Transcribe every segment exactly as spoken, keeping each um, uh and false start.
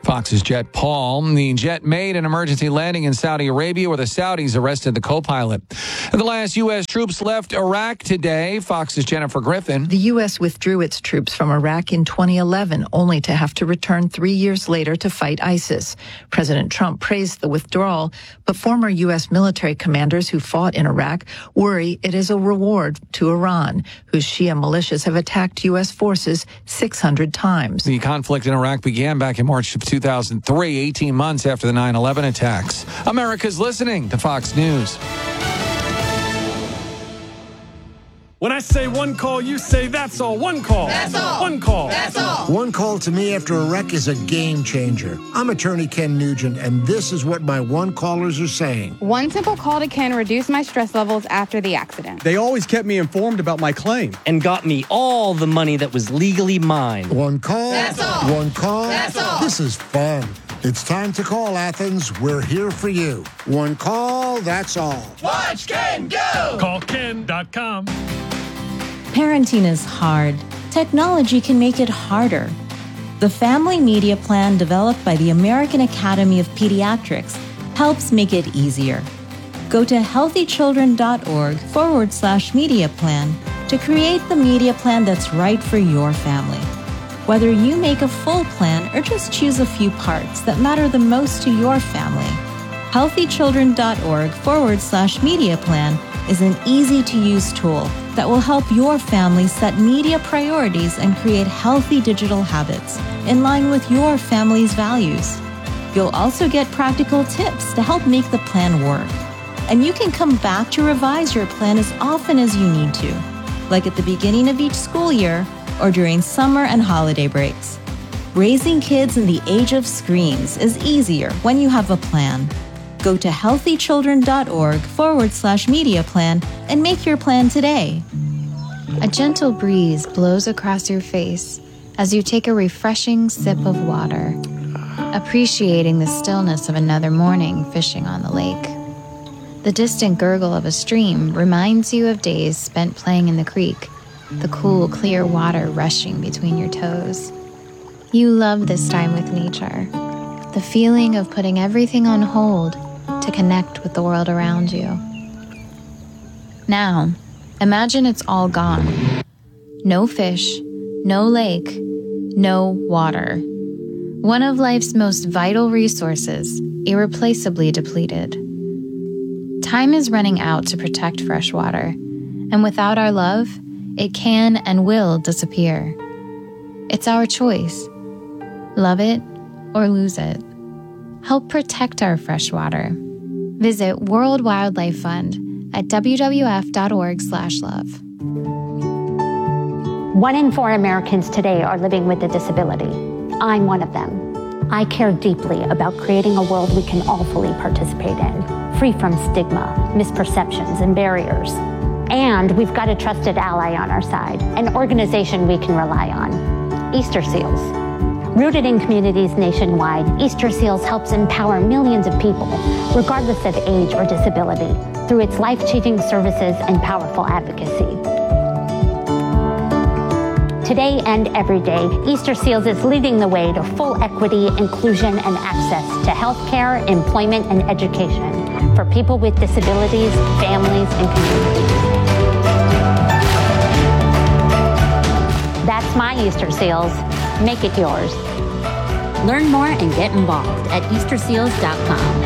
Fox's jet Paul. The jet made an emergency landing in Saudi Arabia where the Saudis arrested the co-pilot. The last U S troops left Iraq today. Fox's Jennifer Griffin. The U S withdrew its troops from Iraq in twenty eleven, only to have to return three years later to fight ISIS. President Trump praised the withdrawal, but former U S military commanders who fought in Iraq worry it is a reward to Iran, whose Shia militias have attacked U S forces six hundred times. The conflict in Iraq began back in March of two thousand three, eighteen months after the nine eleven attacks. America's listening to Fox News. When I say one call, you say that's all. One call. That's all. One call. That's all. One call to me after a wreck is a game changer. I'm attorney Ken Nugent, and this is what my one callers are saying. One simple call to Ken reduced my stress levels after the accident. They always kept me informed about my claim. And got me all the money that was legally mine. One call. That's all. One call. That's all. This is fun. It's time to call, Athens. We're here for you. One call, that's all. Watch Ken go. Call Ken dot com. Parenting is hard. Technology can make it harder. The Family Media Plan developed by the American Academy of Pediatrics helps make it easier. Go to healthychildren.org forward slash media plan to create the media plan that's right for your family. Whether you make a full plan or just choose a few parts that matter the most to your family, healthychildren.org forward slash media plan is an easy-to-use tool that will help your family set media priorities and create healthy digital habits in line with your family's values. You'll also get practical tips to help make the plan work. And you can come back to revise your plan as often as you need to, like at the beginning of each school year or during summer and holiday breaks. Raising kids in the age of screens is easier when you have a plan. Go to healthychildren.org forward slash media plan and make your plan today. A gentle breeze blows across your face as you take a refreshing sip of water, appreciating the stillness of another morning fishing on the lake. The distant gurgle of a stream reminds you of days spent playing in the creek, the cool, clear water rushing between your toes. You love this time with nature, the feeling of putting everything on hold to connect with the world around you. Now, imagine it's all gone. No fish, no lake, no water. One of life's most vital resources, irreplaceably depleted. Time is running out to protect fresh water, and without our love, it can and will disappear. It's our choice. Love it or lose it. Help protect our fresh water. Visit World Wildlife Fund at w w f dot org slash love. One in four Americans today are living with a disability. I'm one of them. I care deeply about creating a world we can all fully participate in, free from stigma, misperceptions, and barriers. And we've got a trusted ally on our side, an organization we can rely on, Easter Seals. Rooted in communities nationwide, Easter Seals helps empower millions of people, regardless of age or disability, through its life-changing services and powerful advocacy. Today and every day, Easter Seals is leading the way to full equity, inclusion, and access to healthcare, employment, and education for people with disabilities, families, and communities. That's my Easter Seals. Make it yours. Learn more and get involved at easter seals dot com.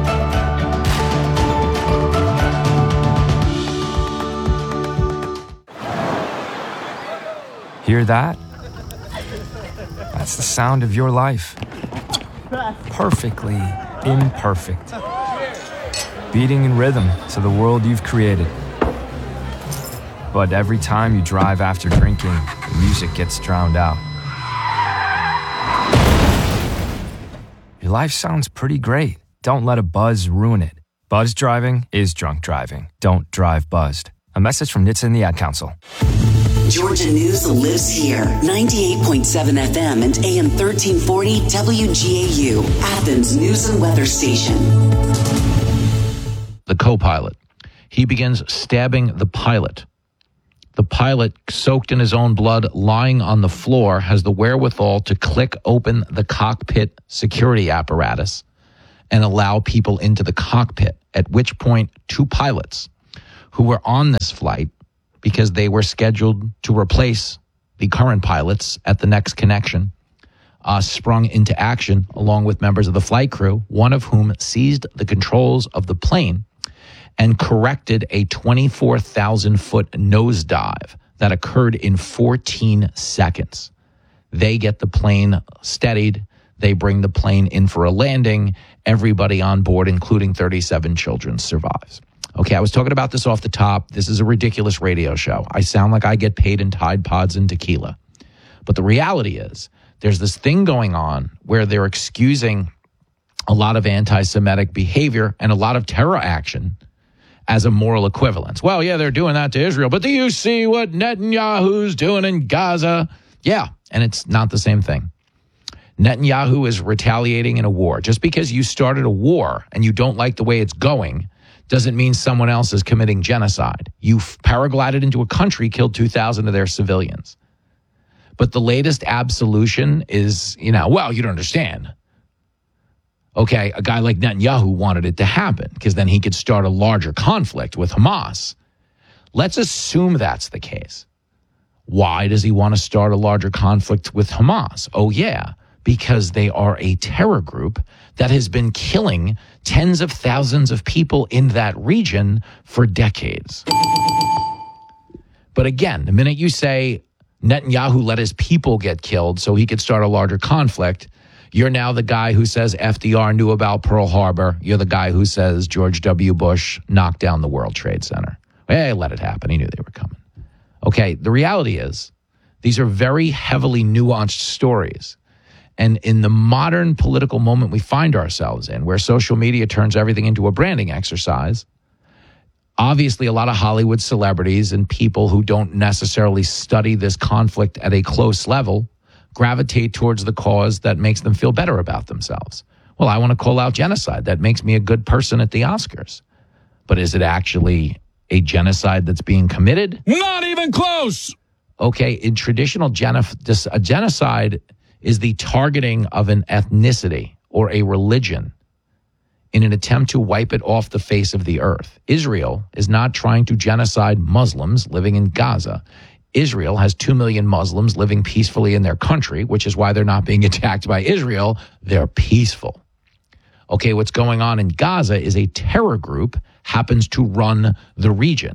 Hear that? That's the sound of your life. Perfectly imperfect. Beating in rhythm to the world you've created. But every time you drive after drinking, the music gets drowned out. Your life sounds pretty great. Don't let a buzz ruin it. Buzz driving is drunk driving. Don't drive buzzed. A message from N H T S A and the Ad Council. Georgia News lives here. ninety-eight point seven F M and A M thirteen forty W G A U, Athens News and Weather Station. The co-pilot. He begins stabbing the pilot. The pilot, soaked in his own blood, lying on the floor, has the wherewithal to click open the cockpit security apparatus and allow people into the cockpit, at which point two pilots who were on this flight, because they were scheduled to replace the current pilots at the next connection, uh, sprung into action along with members of the flight crew, one of whom seized the controls of the plane and corrected a twenty-four thousand foot nosedive that occurred in fourteen seconds. They get the plane steadied. They bring the plane in for a landing. Everybody on board, including thirty-seven children, survives. Okay, I was talking about this off the top. This is a ridiculous radio show. I sound like I get paid in Tide Pods and tequila. But the reality is there's this thing going on where they're excusing a lot of anti-Semitic behavior and a lot of terror action as a moral equivalence. Well, yeah, they're doing that to Israel, but do you see what Netanyahu's doing in Gaza? Yeah, and it's not the same thing. Netanyahu is retaliating in a war. Just because you started a war and you don't like the way it's going doesn't mean someone else is committing genocide. You paraglided into a country, killed two thousand of their civilians. But the latest absolution is, you know, well, you don't understand. Okay, a guy like Netanyahu wanted it to happen because then he could start a larger conflict with Hamas. Let's assume that's the case. Why does he want to start a larger conflict with Hamas? Oh, yeah, because they are a terror group that has been killing tens of thousands of people in that region for decades. But again, the minute you say Netanyahu let his people get killed so he could start a larger conflict, you're now the guy who says F D R knew about Pearl Harbor. You're the guy who says George W. Bush knocked down the World Trade Center. Hey, let it happen. He knew they were coming. Okay, the reality is these are very heavily nuanced stories. And in the modern political moment we find ourselves in, where social media turns everything into a branding exercise, obviously a lot of Hollywood celebrities and people who don't necessarily study this conflict at a close level gravitate towards the cause that makes them feel better about themselves. Well, I want to call out genocide. That makes me a good person at the Oscars. But is it actually a genocide that's being committed? Not even close. Okay, in traditional genocide, a genocide is the targeting of an ethnicity or a religion in an attempt to wipe it off the face of the earth. Israel is not trying to genocide Muslims living in Gaza. Israel has two million Muslims living peacefully in their country, which is why they're not being attacked by Israel. They're peaceful. Okay, what's going on in Gaza is a terror group happens to run the region.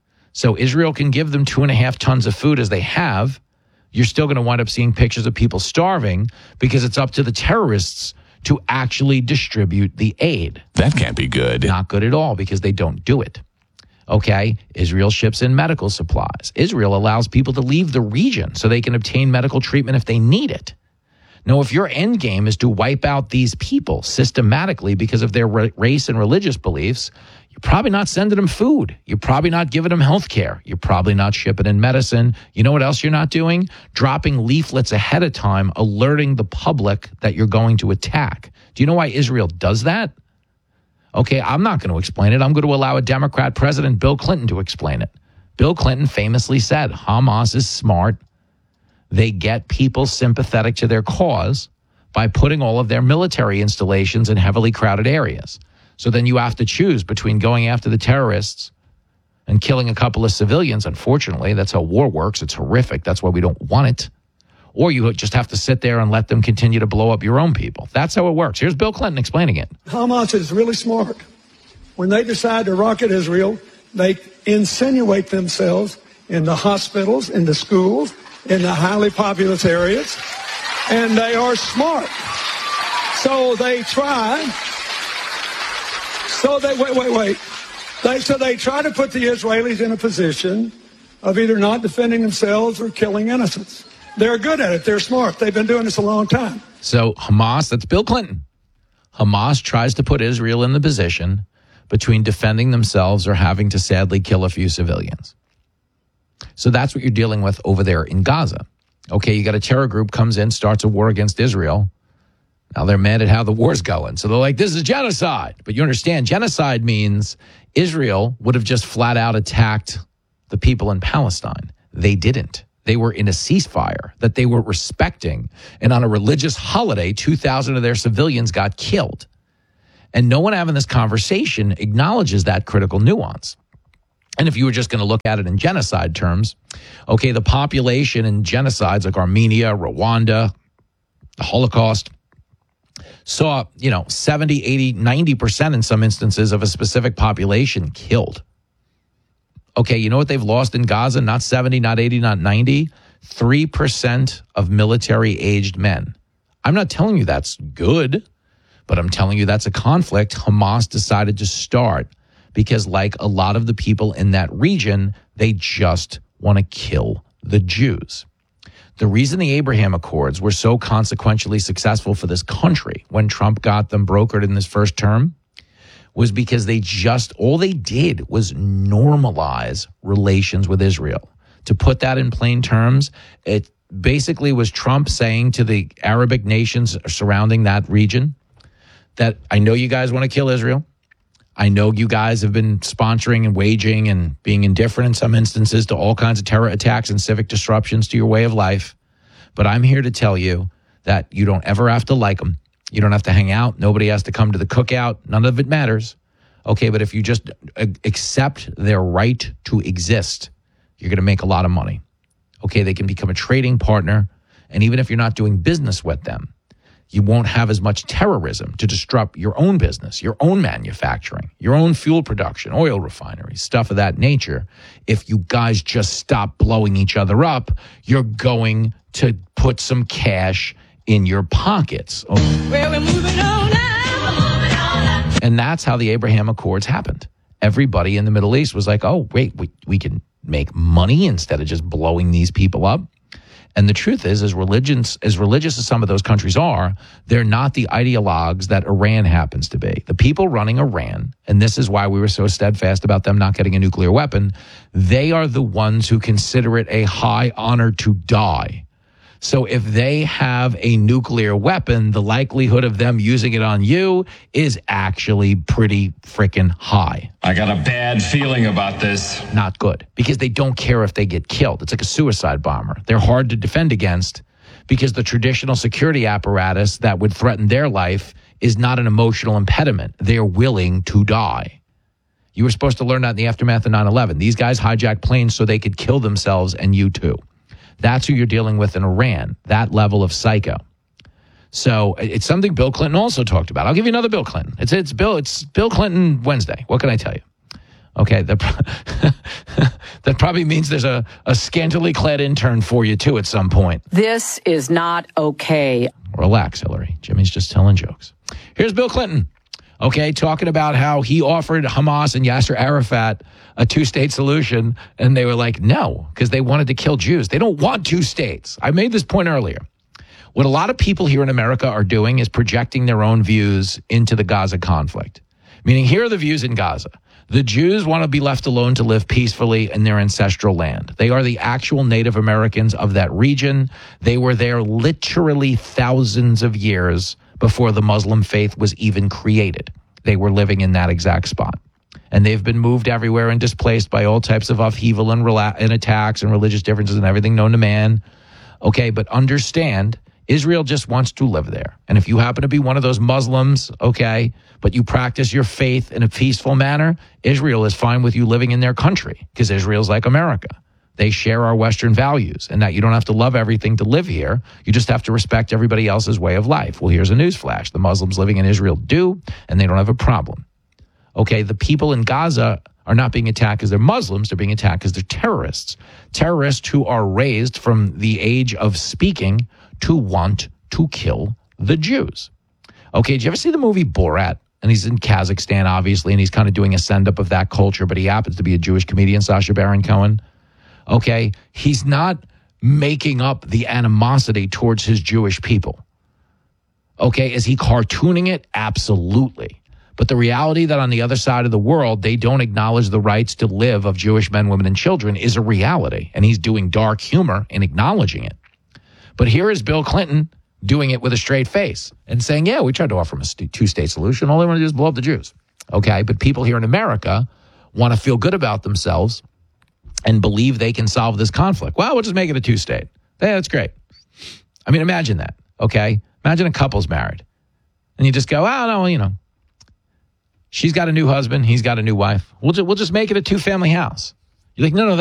So Israel can give them two and a half tons of food as they have. You're still going to wind up seeing pictures of people starving because it's up to the terrorists to actually distribute the aid. That can't be good. Not good at all because they don't do it. Okay, Israel ships in medical supplies. Israel allows people to leave the region so they can obtain medical treatment if they need it. Now, if your end game is to wipe out these people systematically because of their race and religious beliefs, you're probably not sending them food. You're probably not giving them health care. You're probably not shipping in medicine. You know what else you're not doing? Dropping leaflets ahead of time, alerting the public that you're going to attack. Do you know why Israel does that? Okay, I'm not going to explain it. I'm going to allow a Democrat president, Bill Clinton, to explain it. Bill Clinton famously said, Hamas is smart. They get people sympathetic to their cause by putting all of their military installations in heavily crowded areas. So then you have to choose between going after the terrorists and killing a couple of civilians. Unfortunately, that's how war works. It's horrific. That's why we don't want it. Or you just have to sit there and let them continue to blow up your own people. That's how it works. Here's Bill Clinton explaining it. Hamas is really smart. When they decide to rocket Israel, they insinuate themselves in the hospitals, in the schools, in the highly populous areas, and they are smart. So they try, so they, wait, wait, wait. They, so they try to put the Israelis in a position of either not defending themselves or killing innocents. They're good at it. They're smart. They've been doing this a long time. So Hamas, that's Bill Clinton. Hamas tries to put Israel in the position between defending themselves or having to sadly kill a few civilians. So that's what you're dealing with over there in Gaza. Okay, you got a terror group comes in, starts a war against Israel. Now they're mad at how the war's going. So they're like, this is genocide. But you understand, genocide means Israel would have just flat out attacked the people in Palestine. They didn't. They were in a ceasefire that they were respecting. And on a religious holiday, two thousand of their civilians got killed. And no one having this conversation acknowledges that critical nuance. And if you were just going to look at it in genocide terms, okay, the population in genocides like Armenia, Rwanda, the Holocaust, saw, you know, seventy, eighty, ninety percent in some instances of a specific population killed. Okay, you know what they've lost in Gaza? Not seventy, not eighty, not ninety. three percent of military-aged men. I'm not telling you that's good, but I'm telling you that's a conflict Hamas decided to start because, like a lot of the people in that region, they just want to kill the Jews. The reason the Abraham Accords were so consequentially successful for this country when Trump got them brokered in his first term was because they just, all they did was normalize relations with Israel. To put that in plain terms, it basically was Trump saying to the Arabic nations surrounding that region that I know you guys want to kill Israel. I know you guys have been sponsoring and waging and being indifferent in some instances to all kinds of terror attacks and civic disruptions to your way of life. But I'm here to tell you that you don't ever have to like them. You don't have to hang out. Nobody has to come to the cookout. None of it matters. Okay, but if you just accept their right to exist, you're going to make a lot of money. Okay, they can become a trading partner. And even if you're not doing business with them, you won't have as much terrorism to disrupt your own business, your own manufacturing, your own fuel production, oil refineries, stuff of that nature. If you guys just stop blowing each other up, you're going to put some cash in your pockets. Well, we're moving on now. And that's how the Abraham Accords happened. Everybody in the Middle East was like, oh, wait, we, we can make money instead of just blowing these people up. And the truth is, as religions, as religious as some of those countries are, they're not the ideologues that Iran happens to be. The people running Iran, and this is why we were so steadfast about them not getting a nuclear weapon, they are the ones who consider it a high honor to die. So if they have a nuclear weapon, the likelihood of them using it on you is actually pretty freaking high. I got a bad feeling about this. Not good, because they don't care if they get killed. It's like a suicide bomber. They're hard to defend against because the traditional security apparatus that would threaten their life is not an emotional impediment. They're willing to die. You were supposed to learn that in the aftermath of nine eleven. These guys hijacked planes so they could kill themselves and you too. That's who you're dealing with in Iran, that level of psycho. So it's something Bill Clinton also talked about. I'll give you another Bill Clinton. It's it's Bill it's Bill Clinton Wednesday. What can I tell you? Okay, that, that probably means there's a, a scantily clad intern for you, too, at some point. This is not okay. Relax, Hillary. Jimmy's just telling jokes. Here's Bill Clinton, okay, talking about how he offered Hamas and Yasser Arafat a two-state solution, and they were like, no, because they wanted to kill Jews. They don't want two states. I made this point earlier. What a lot of people here in America are doing is projecting their own views into the Gaza conflict, meaning here are the views in Gaza. The Jews want to be left alone to live peacefully in their ancestral land. They are the actual Native Americans of that region. They were there literally thousands of years before the Muslim faith was even created. They were living in that exact spot. And they've been moved everywhere and displaced by all types of upheaval and, rela- and attacks and religious differences and everything known to man. Okay, but understand, Israel just wants to live there. And if you happen to be one of those Muslims, okay, but you practice your faith in a peaceful manner, Israel is fine with you living in their country because Israel's like America. They share our Western values and that you don't have to love everything to live here. You just have to respect everybody else's way of life. Well, here's a newsflash. The Muslims living in Israel do, and they don't have a problem. Okay, the people in Gaza are not being attacked because they're Muslims. They're being attacked because they're terrorists. Terrorists who are raised from the age of speaking to want to kill the Jews. Okay, did you ever see the movie Borat? And he's in Kazakhstan, obviously, and he's kind of doing a send-up of that culture, but he happens to be a Jewish comedian, Sacha Baron Cohen. Okay, he's not making up the animosity towards his Jewish people. Okay, is he cartooning it? Absolutely. But the reality that on the other side of the world, they don't acknowledge the rights to live of Jewish men, women, and children is a reality. And he's doing dark humor in acknowledging it. But here is Bill Clinton doing it with a straight face and saying, yeah, we tried to offer him a two-state solution. All they want to do is blow up the Jews. Okay, but people here in America want to feel good about themselves and believe they can solve this conflict. Well, we'll just make it a two-state. Yeah, that's great. I mean, imagine that, okay? Imagine a couple's married. And you just go, oh, no, you know, she's got a new husband, he's got a new wife. We'll just, we'll just make it a two-family house. You're like, no, no,